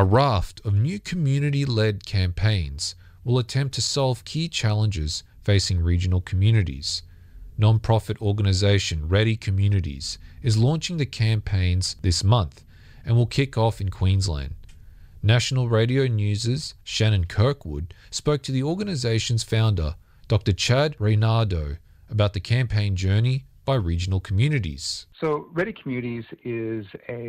A raft of new community-led campaigns will attempt to solve key challenges facing regional communities. Non-profit organisation Ready Communities is launching the campaigns this month and will kick off in Queensland. National Radio News' Shannon Kirkwood spoke to the organisation's founder, Dr. Chad Reynardo, about the campaign journey by regional communities. So Ready Communities is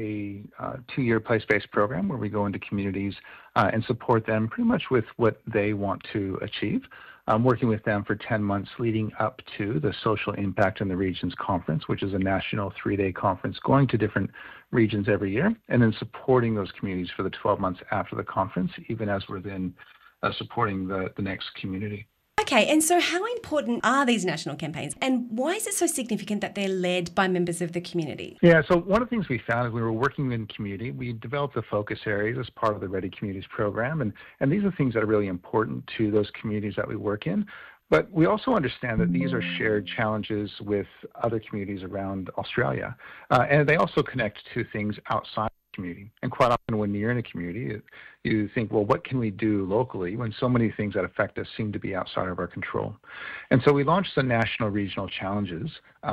a 2-year place-based program where we go into communities and support them pretty much with what they want to achieve. Working with them for 10 months leading up to the Social Impact in the Regions Conference, which is a national 3-day conference going to different regions every year, and then supporting those communities for the 12 months after the conference, even as we're then supporting the next community. Okay, and so how important are these national campaigns, and why is it so significant that they're led by members of the community? Yeah, so one of the things we found as we were working in community, we developed the focus areas as part of the Ready Communities program, and these are things that are really important to those communities that we work in. But we also understand that these are shared challenges with other communities around Australia, and they also connect to things outside the community. And quite often when you're in a community, you think, well, what can we do locally when so many things that affect us seem to be outside of our control? And so we launched the National Regional Challenges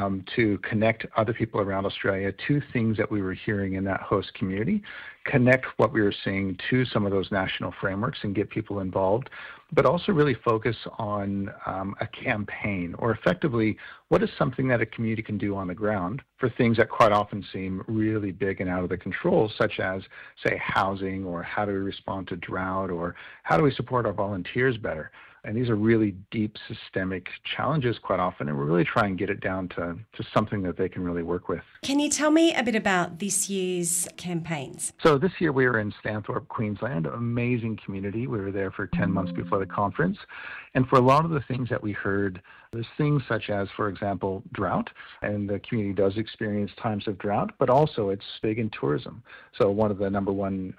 to connect other people around Australia to things that we were hearing in that host community, connect what we were seeing to some of those national frameworks and get people involved, but also really focus on a campaign, or effectively, what is something that a community can do on the ground for things that quite often seem really big and out of the control, such as, say, housing, or how do we respond to drought, or how do we support our volunteers better? And these are really deep systemic challenges quite often, and we're really trying to get it down to something that they can really work with. Can you tell me a bit about this year's campaigns? So this year we were in Stanthorpe, Queensland, an amazing community. We were there for 10 months before the conference. And for a lot of the things that we heard, there's things such as, for example, drought, and the community does experience times of drought, but also it's big in tourism. So one of the number one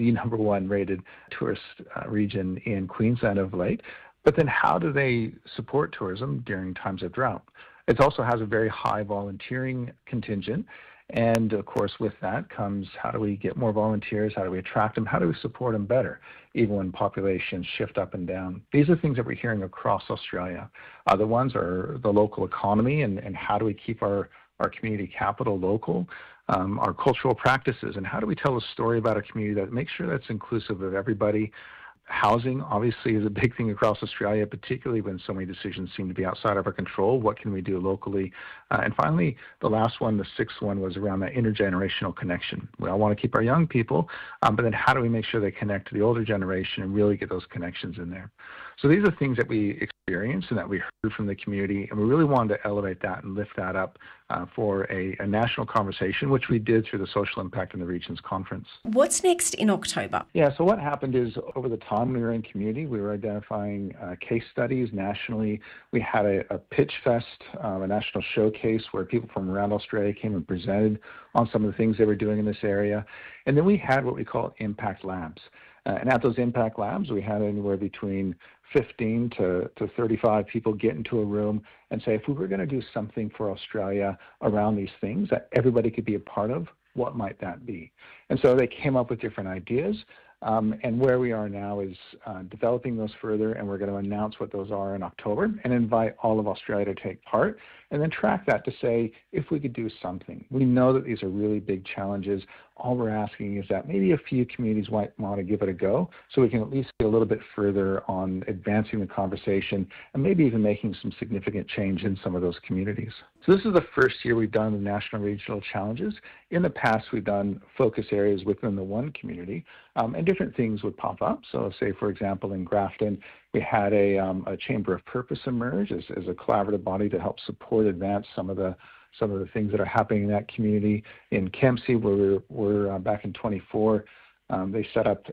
rated tourist region in Queensland of late. But then how do they support tourism during times of drought? It also has a very high volunteering contingent. And of course, with that comes, how do we get more volunteers? How do we attract them? How do we support them better, even when populations shift up and down? These are things that we're hearing across Australia. Other ones are the local economy and how do we keep our community capital local, our cultural practices, and how do we tell a story about a community that makes sure that's inclusive of everybody. Housing, obviously, is a big thing across Australia, particularly when so many decisions seem to be outside of our control. What can we do locally? And finally, the last one, the sixth one, was around that intergenerational connection. We all want to keep our young people, but then how do we make sure they connect to the older generation and really get those connections in there? So these are things that we experienced and that we heard from the community, and we really wanted to elevate that and lift that up for a national conversation, which we did through the Social Impact in the Regions Conference. What's next in October? Yeah, so what happened is over the time we were in community, we were identifying case studies nationally. We had a pitch fest, a national showcase where people from around Australia came and presented on some of the things they were doing in this area. And then we had what we call impact labs. And at those impact labs, we had anywhere between 15 to 35 people get into a room and say, if we were going to do something for Australia around these things that everybody could be a part of, what might that be? And so they came up with different ideas. And where we are now is developing those further, and we're going to announce what those are in October and invite all of Australia to take part, and then track that to say if we could do something. We know that these are really big challenges. All we're asking is that maybe a few communities might want to give it a go, so we can at least get a little bit further on advancing the conversation and maybe even making some significant change in some of those communities. So this is the first year we've done the National Regional Challenges. In the past, we've done focus areas within the one community, and different things would pop up. So say, for example, in Grafton, we had a Chamber of Purpose emerge as a collaborative body to help support, advance some of the things that are happening in that community. In Kempsey, where we're back in 24, they set up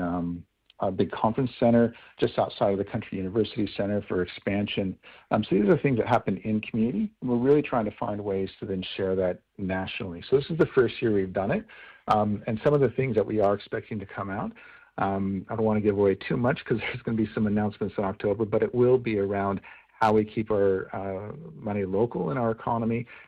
a big conference center just outside of the Country University Center for expansion. So these are things that happen in community, and we're really trying to find ways to then share that nationally. So this is the first year we've done it, and some of the things that we are expecting to come out, I don't want to give away too much because there's going to be some announcements in October, but it will be around how we keep our money local in our economy, how we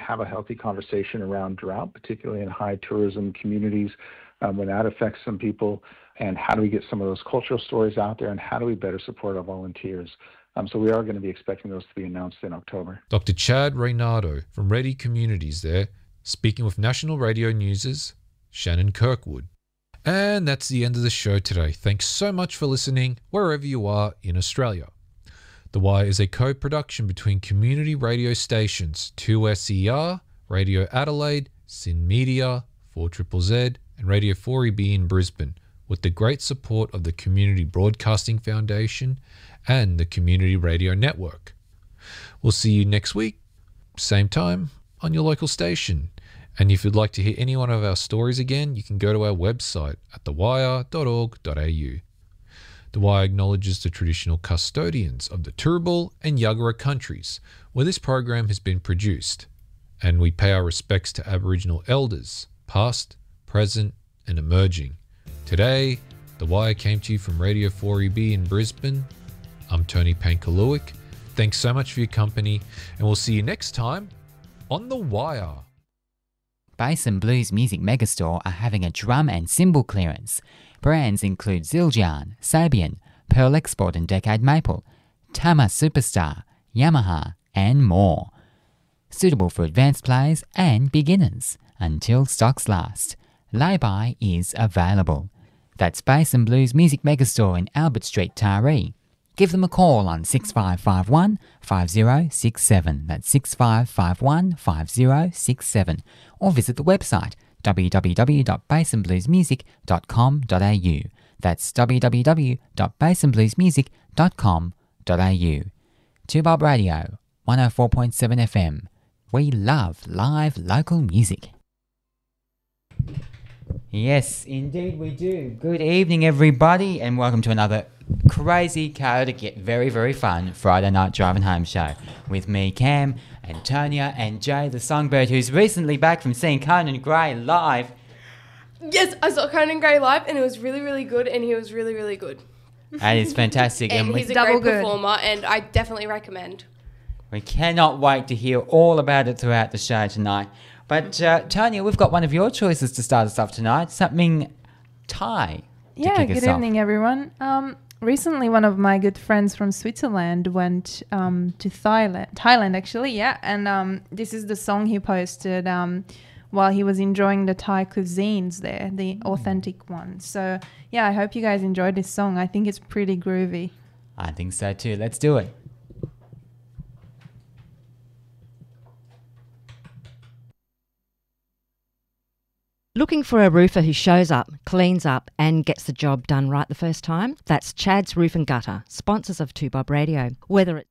have a healthy conversation around drought, particularly in high tourism communities, when that affects some people, and how do we get some of those cultural stories out there, and how do we better support our volunteers. So we are going to be expecting those to be announced in October. Dr. Chad Reynado from Ready Communities there, speaking with National Radio News' Shannon Kirkwood. And that's the end of the show today. Thanks so much for listening wherever you are in Australia. The Wire is a co-production between community radio stations 2SER, Radio Adelaide, Sin Media, 4ZZZ, and Radio 4EB in Brisbane, with the great support of the Community Broadcasting Foundation and the Community Radio Network. We'll see you next week, same time, on your local station. And if you'd like to hear any one of our stories again, you can go to our website at thewire.org.au. The Wire acknowledges the traditional custodians of the Turrbal and Yagara countries where this program has been produced, and we pay our respects to Aboriginal elders, past, present, and emerging. Today, The Wire came to you from Radio 4EB in Brisbane. I'm Tony Pankaluik. Thanks so much for your company, and we'll see you next time on The Wire. Bass and Blues Music Megastore are having a drum and cymbal clearance. Brands include Zildjian, Sabian, Pearl Export and Decade Maple, Tama Superstar, Yamaha, and more. Suitable for advanced players and beginners until stocks last. Lay-by is available. That's Bass and Blues Music Megastore in Albert Street, Taree. Give them a call on 6551 5067. That's 6551 5067. Or visit the website www.bassandbluesmusic.com.au. That's www.bassandbluesmusic.com.au. 2Bob Radio, 104.7 FM. We love live local music. Yes, indeed we do. Good evening, everybody, and welcome to another crazy, chaotic, yet very, very fun Friday night driving home show with me, Cam, Antonia, and Jay the Songbird, who's recently back from seeing Conan Gray live. Yes, I saw Conan Gray live, and it was really, really good, and he was really, really good. That is fantastic. And he's a great performer, and I definitely recommend. We cannot wait to hear all about it throughout the show tonight. But, Tanya, we've got one of your choices to start us off tonight, something Thai. Yeah, good evening, everyone. Recently, one of my good friends from Switzerland went to Thailand actually, yeah. And this is the song he posted while he was enjoying the Thai cuisines there, the authentic ones. So, yeah, I hope you guys enjoyed this song. I think it's pretty groovy. I think so too. Let's do it. Looking for a roofer who shows up, cleans up and gets the job done right the first time? That's Chad's Roof and Gutter, sponsors of 2Bob Radio. Whether it's